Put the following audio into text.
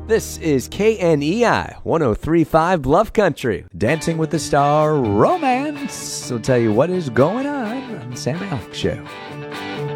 This is KNEI 1035 Bluff Country. Dancing with the Star Romance. We'll tell you what is going on the Sam Alex Show.